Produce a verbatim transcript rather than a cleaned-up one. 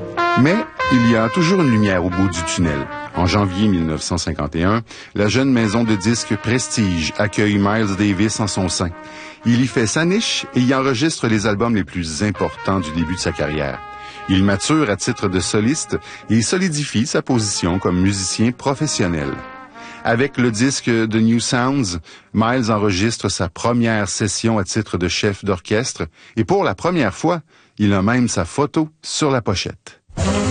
Mais il y a toujours une lumière au bout du tunnel. En janvier mille neuf cent cinquante et un, la jeune maison de disques Prestige accueille Miles Davis en son sein. Il y fait sa niche et y enregistre les albums les plus importants du début de sa carrière. Il mature à titre de soliste et solidifie sa position comme musicien professionnel. Avec le disque The New Sounds, Miles enregistre sa première session à titre de chef d'orchestre et pour la première fois, il a même sa photo sur la pochette.